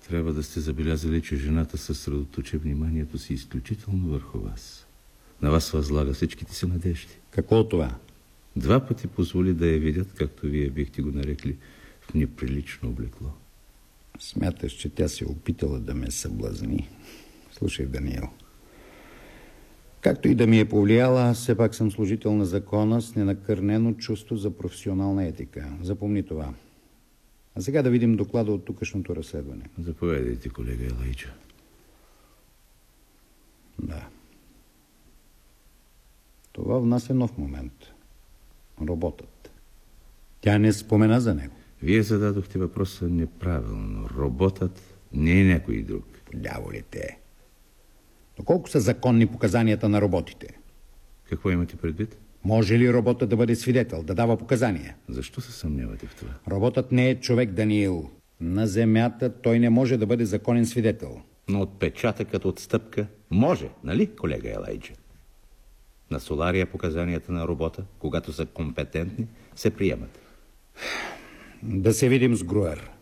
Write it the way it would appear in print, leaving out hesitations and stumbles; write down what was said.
Трябва да сте забелязали, че жената съсредоточи вниманието си изключително върху вас. На вас възлага всичките си надежди. Какво от това? 2 пъти позволи да я видят, както вие бихте го нарекли, в неприлично облекло. Смяташ, че тя се опитала да ме съблазни. Слушай, Даниел. Както и да ми е повлияла, аз все пак съм служител на закона с ненакърнено чувство за професионална етика. Запомни това. А сега да видим доклада от тукашното разследване. Заповядайте, колега Елайджа. Да. Това внася нов момент. Роботът. Тя не спомена за него. Вие зададохте въпроса неправилно. Роботът не е някой друг. Дяволите. Доколко са законни показанията на роботите? Какво имате предвид? Може ли роботът да бъде свидетел, да дава показания? Защо се съмнявате в това? Роботът не е човек, Даниил. На земята той не може да бъде законен свидетел. Но отпечатъкът от стъпка може, нали, колега Елайджа? На Солария показанията на робота, когато са компетентни, се приемат. Да се видим с Груер.